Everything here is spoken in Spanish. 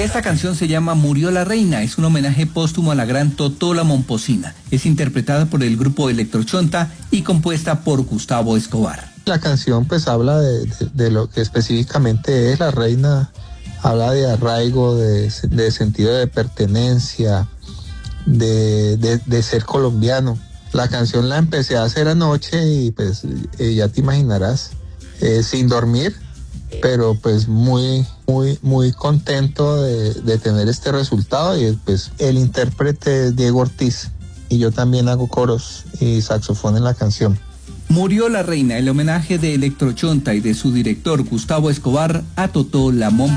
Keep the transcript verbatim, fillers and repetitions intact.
Esta canción se llama Murió la Reina, es un homenaje póstumo a la gran Totó la Momposina. Es interpretada por el grupo Electrochonta y compuesta por Gustavo Escobar. La canción pues habla de, de, de lo que específicamente es la reina, habla de arraigo, de, de sentido de pertenencia, de, de, de ser colombiano. La canción la empecé a hacer anoche y pues eh, ya te imaginarás, eh, sin dormir, pero pues muy, muy, muy contento de, de tener este resultado. Y pues el intérprete es Diego Ortiz y yo también hago coros y saxofón en la canción. Murió la Reina, el homenaje de Electrochonta y de su director Gustavo Escobar a Totó la Momposina.